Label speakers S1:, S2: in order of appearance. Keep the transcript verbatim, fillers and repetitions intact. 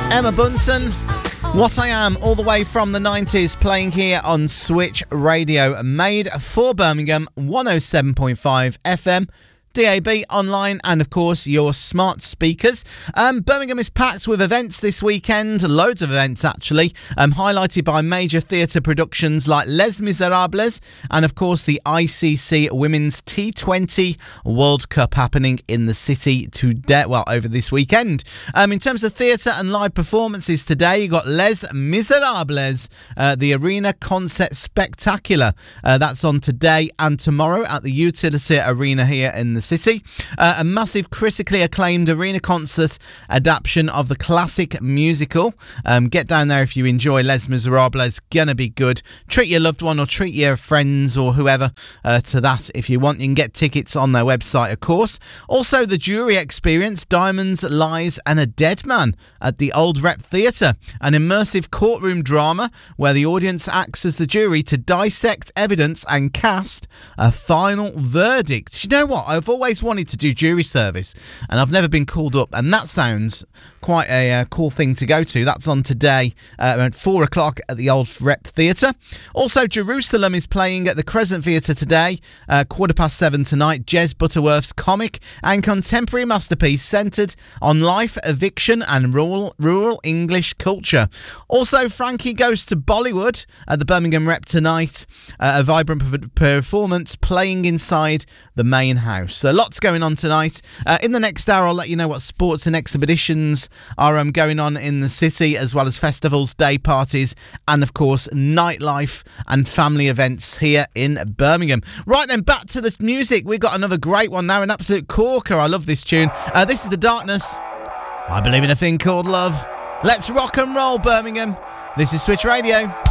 S1: Emma Bunton, What I Am, all the way from the nineties, playing here on Switch Radio, made for Birmingham, one oh seven point five F M, D A B, online, and of course your smart speakers. Um, Birmingham is packed with events this weekend, loads of events actually, um, highlighted by major theatre productions like Les Miserables and of course the I C C Women's T twenty World Cup happening in the city today, well, over this weekend. Um, in terms of theatre and live performances today, you got Les Miserables, uh, the Arena Concert Spectacular. Uh, that's on today and tomorrow at the Utility Arena here in the city. Uh, a massive critically acclaimed arena concert adaptation of the classic musical. Um, get down there if you enjoy Les Miserables. Gonna be good. Treat your loved one or treat your friends or whoever uh, to that if you want. You can get tickets on their website, of course. Also, the jury experience, Diamonds, Lies and a Dead Man at the Old Rep Theatre. An immersive courtroom drama where the audience acts as the jury to dissect evidence and cast a final verdict. You know what? I've always wanted to do jury service and I've never been called up, and that sounds quite a uh, cool thing to go to. That's on today uh, at four o'clock at the Old Rep Theatre. Also, Jerusalem is playing at the Crescent Theatre today, uh, quarter past seven tonight. Jez Butterworth's comic and contemporary masterpiece centred on life, eviction and rural, rural English culture. Also, Frankie Goes to Bollywood at the Birmingham Rep tonight, uh, a vibrant p- performance playing inside the main house. So lots going on tonight. Uh, in the next hour, I'll let you know what sports and exhibitions are um, going on in the city, as well as festivals, day parties, and of course nightlife and family events here in Birmingham. Right then, back to the music. We've got another great one now, an absolute corker. I love this tune. Uh, this is The Darkness. I believe in a thing called love. Let's rock and roll, Birmingham. This is Switch Radio.